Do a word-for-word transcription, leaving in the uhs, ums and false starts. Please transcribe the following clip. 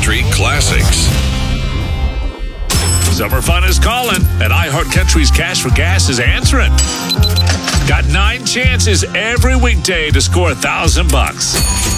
Country Classics. Summer fun is calling, and iHeart Country's Cash for Gas is answering. Got nine chances every weekday to score a thousand bucks.